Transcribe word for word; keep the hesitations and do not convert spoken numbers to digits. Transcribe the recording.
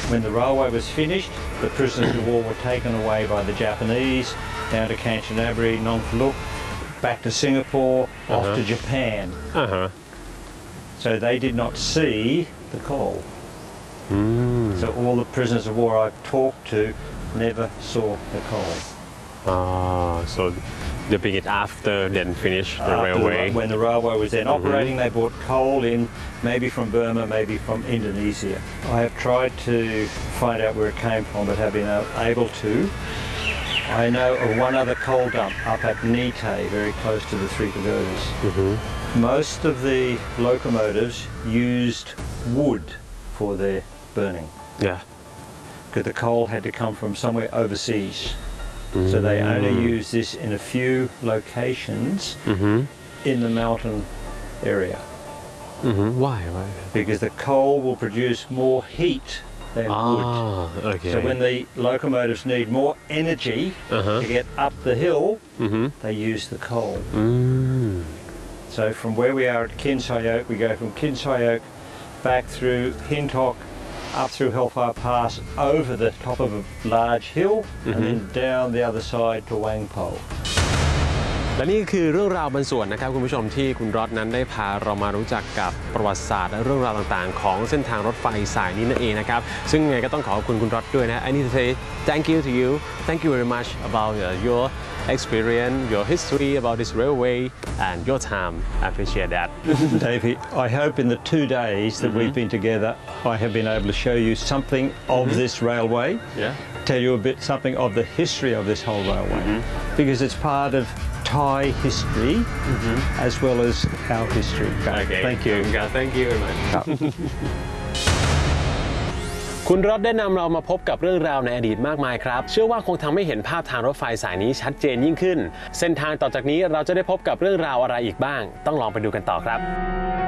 When the railway was finished, the prisoners of war were taken away by the Japanese down to Kanchanaburi, Nong Phalut, back to Singapore, uh-huh. off to Japan. Uh-huh. So they did not see the coal. Mm. So all the prisoners of war I've talked to never saw the coal. Ah, so they bring it after then finish the after railway. The, when the railway was then mm-hmm. operating, they brought coal in, maybe from Burma, maybe from Indonesia. I have tried to find out where it came from, but have been able to. I know of one other coal dump up at Nite, very close to the Three Pagodas. Mm-hmm. Most of the locomotives used wood for their burning. Yeah. Because the coal had to come from somewhere overseas. Mm. So they only use this in a few locations mm-hmm. in the mountain area. Mm-hmm. Why? Why? Because the coal will produce more heat than ah, wood. Okay. So when the locomotives need more energy uh-huh. to get up the hill, mm-hmm. they use the coal. Mm. So from where we are at Kinsayok, we go from Kinsayok back through Hintok, up through Hellfire Pass, over the top of a large hill, mm-hmm. and then down the other side to Wangpo. และนี่คือเรื่องราวบางส่วนนะครับคุณผู้ชมที่คุณรอดนั้นได้พาเรามารู้จักกับประวัติศาสตร์และเรื่องราวต่างๆของเส้นทางรถไฟสายนี้นั่นเองนะครับซึ่งไงก็ต้องขอบคุณคุณรอดด้วยนะ I need to say thank you to you thank you very much about uh, your experience your history about this railway and your time I appreciate that Davey, I hope in the two days that mm-hmm. we've been together I have been able to show you something of mm-hmm. this railway yeah. tell you a bit something of the history of this whole railway mm-hmm. because it's part of Thai history mm-hmm. as well as our history. Okay. Thank you. Thank you very much. คุณรอดได้นำเรามาพบกับเรื่องราวในอดีตมากมายครับเชื่อว่าคงทำให้เห็นภาพทางรถไฟสายนี้ชัดเจนยิ่งขึ้นเส้นทางต่อจากนี้เราจะได้พบกับเรื่องราวอะไรอีกบ้างต้องลองไปดูกันต่อครับ